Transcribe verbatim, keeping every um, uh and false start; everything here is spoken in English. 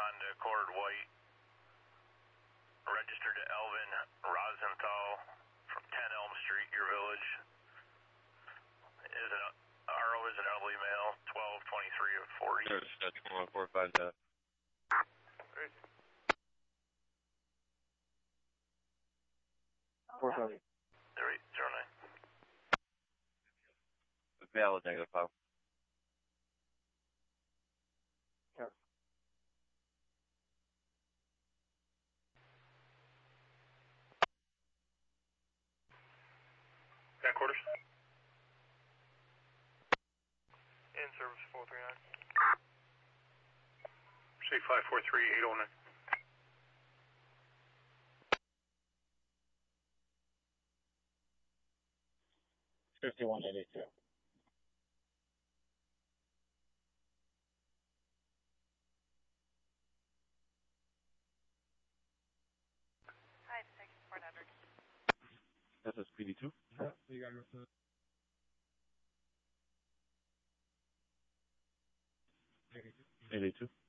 Honda Accord white, registered to Elvin Rosenthal from ten Elm Street, your village. Is an R O is an elderly male, twelve twenty-three of forty. There's uh, twenty-one four five that. Great. Four five. Zero eight zero nine. Valid negative five. Sure. Ten quarters. In service four three nine. Say five four three eight oh nine. Fifty-one eighty-two. Hi, six Fort Edward. This is P D two. Yeah, you got your eighty-two.